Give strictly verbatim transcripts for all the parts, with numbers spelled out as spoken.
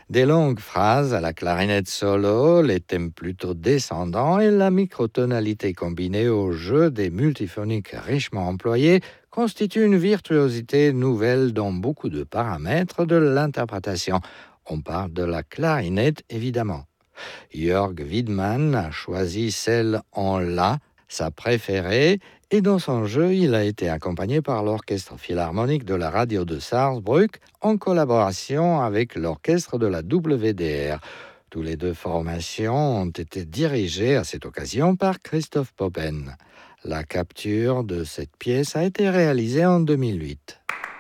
Des longues phrases à la clarinette solo, les thèmes plutôt descendants et la microtonalité combinée au jeu des multiphoniques richement employés constituent une virtuosité nouvelle dans beaucoup de paramètres de l'interprétation. On parle de la clarinette évidemment. Jörg Widmann a choisi celle en La, sa préférée, et dans son jeu, il a été accompagné par l'Orchestre philharmonique de la radio de Salzburg en collaboration avec l'orchestre de la W D R. Tous les deux formations ont été dirigées à cette occasion par Christoph Poppen. La capture de cette pièce a été réalisée en deux mille huit.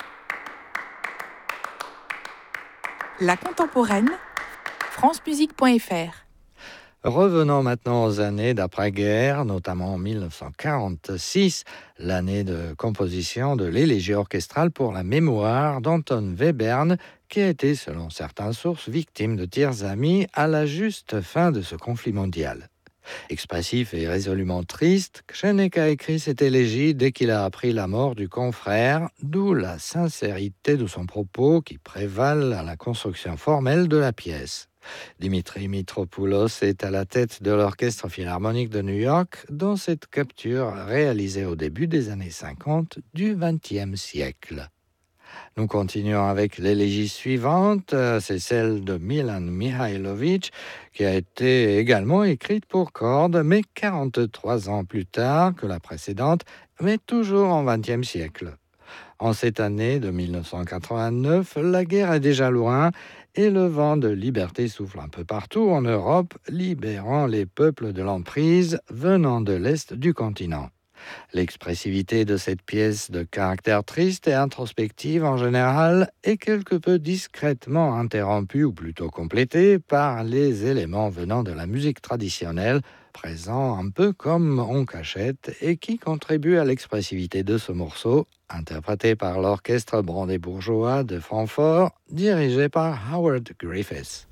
La contemporaine, france musique point f r. Revenons maintenant aux années d'après-guerre, notamment en dix-neuf cent quarante-six, l'année de composition de l'élégie orchestrale pour la mémoire d'Anton Webern, qui a été, selon certaines sources, victime de tirs amis à la juste fin de ce conflit mondial. Expressif et résolument triste, Křenek a écrit cette élégie dès qu'il a appris la mort du confrère, d'où la sincérité de son propos qui prévalent à la construction formelle de la pièce. Dimitri Mitropoulos est à la tête de l'Orchestre philharmonique de New York dans cette capture réalisée au début des années cinquante du vingtième siècle. Nous continuons avec l'élégie suivante, c'est celle de Milan Mihailovic, qui a été également écrite pour cordes, mais quarante-trois ans plus tard que la précédente, mais toujours en vingtième siècle. En cette année de dix-neuf cent quatre-vingt-neuf, la guerre est déjà loin et le vent de liberté souffle un peu partout en Europe, libérant les peuples de l'emprise venant de l'Est du continent. L'expressivité de cette pièce de caractère triste et introspective en général est quelque peu discrètement interrompue ou plutôt complétée par les éléments venant de la musique traditionnelle, présents un peu comme en cachette et qui contribuent à l'expressivité de ce morceau, interprété par l'orchestre brandebourgeois de Francfort, dirigé par Howard Griffiths.